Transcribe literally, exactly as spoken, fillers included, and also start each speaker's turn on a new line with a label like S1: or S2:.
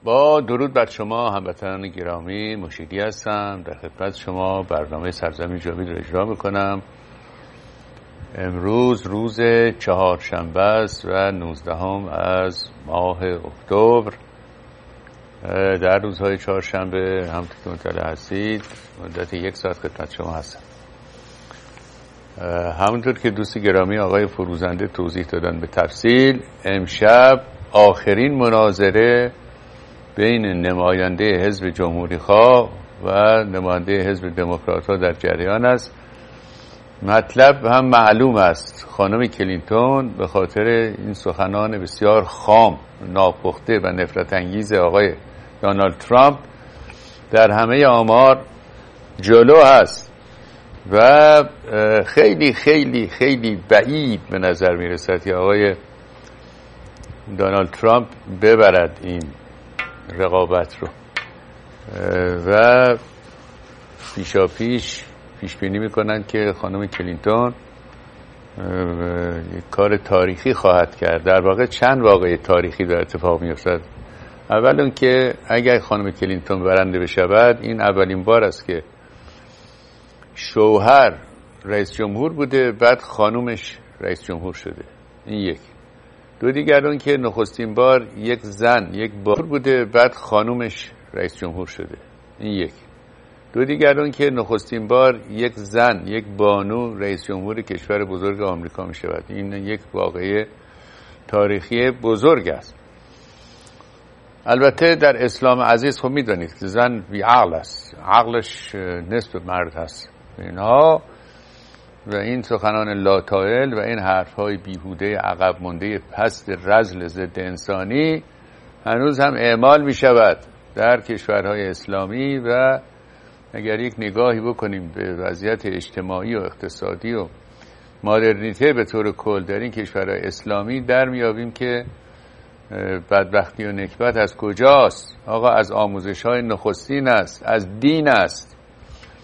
S1: با درود بر شما هموطنان گرامی، مشیدی هستم. در خدمت شما برنامه سرزمین جاوید رو اجرا میکنم. امروز روز چهارشنبه است و نوزدهم از ماه اکتبر. در روزهای چهارشنبه همونطور که مطلع هستید مدت یک ساعت خدمت شما هستم. همونطور که دوست گرامی آقای فروزنده توضیح دادن به تفصیل، امشب آخرین مناظره بین نماینده حزب جمهوری خواه و نماینده حزب دموکرات ها در جریان است. مطلب هم معلوم است. خانم کلینتون به خاطر این سخنان بسیار خام، ناپخته و نفرت انگیز آقای دونالد ترامپ در همه آمار جلو است و خیلی خیلی خیلی بعید به نظر میرسد که آقای دونالد ترامپ ببرد این رقابت رو و پیشا پیش پیش بینی میکنن که خانم کلینتون یک کار تاریخی خواهد کرد. در واقع چند واقعه تاریخی در اتفاق میافتد. اول اون که اگر خانم کلینتون برنده بشود، این اولین بار است که شوهر رئیس جمهور بوده بعد خانومش رئیس جمهور شده. این یک. دو دیگر اون که نخستین بار یک زن یک بار بوده بعد خانومش رئیس جمهور شده. این یک. دو دیگر اون که نخستین بار یک زن یک بانو رئیس جمهور کشور بزرگ آمریکا می شود. این یک واقعه تاریخی بزرگ است. البته در اسلام عزیز خب می دانید که زن بی عقل است، عقلش نصف مرد هست. اینها و این سخنان لاتائل و این حرفهای بیهوده عقب مانده پست رذل ضد انسانی هنوز هم اعمال می شود در کشورهای اسلامی و اگر یک نگاهی بکنیم به وضعیت اجتماعی و اقتصادی و مدرنیته به طور کل در این کشورهای اسلامی در میابیم که بدبختی و نکبت از کجاست. آقا از آموزش های نخستین است، از دین است.